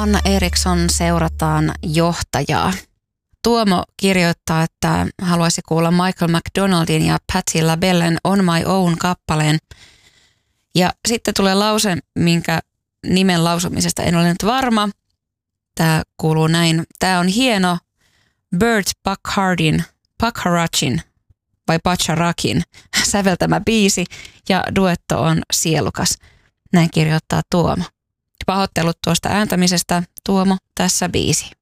Anna Eriksson seurataan johtajaa. Tuomo kirjoittaa, että haluaisi kuulla Michael McDonaldin ja Patti LaBellen On My Own -kappaleen. Ja sitten tulee lause, minkä nimen lausumisesta en ole nyt varma. Tämä kuuluu näin. Tämä on hieno Burt Bacharachin vai Bacharakin säveltämä biisi ja duetto on sielukas. Näin kirjoittaa Tuomo. Pahoittelut tuosta ääntämisestä, Tuomo, tässä biisi.